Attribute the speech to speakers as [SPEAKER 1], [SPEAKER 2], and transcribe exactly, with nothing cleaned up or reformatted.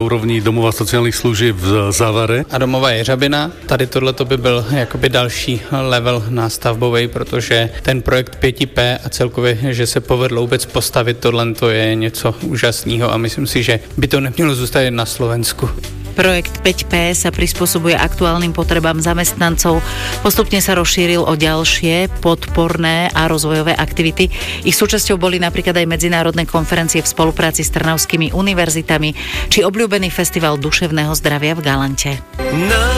[SPEAKER 1] úrovni domova sociálních služieb v Závare.
[SPEAKER 2] A domova Jeřabina. Tady tohleto by byl jakoby další level nástavbovej, protože ten projekt pět pé a celkově, že se povedlo vůbec postavit tohle, to je něco úžasného a myslím si, že by to nemělo zůstat jen na Slovensku.
[SPEAKER 3] Projekt päť pé sa prispôsobuje aktuálnym potrebám zamestnancov. Postupne sa rozšíril o ďalšie podporné a rozvojové aktivity. Ich súčasťou boli napríklad aj medzinárodné konferencie v spolupráci s trnavskými univerzitami či obľúbený festival duševného zdravia v Galante.